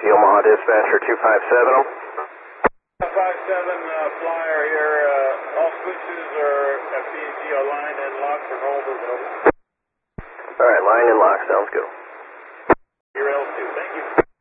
Omaha Dispatcher 257. 257 flyer here. All switches are FPG aligned and locked for holders. Over. Alright, line and lock, sounds good. You're L2, thank you.